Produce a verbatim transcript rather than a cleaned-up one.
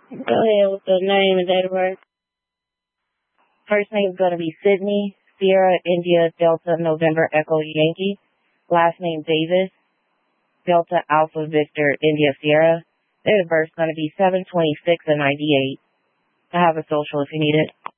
Go ahead with the name and date of birth. First name is going to be Sydney, Sierra, India, Delta, November, Echo, Yankee. Last name Davis, Delta, Alpha, Victor, India, Sierra. Date of birth is going to be seven twenty-six and ninety-eight. I have a social if you need it.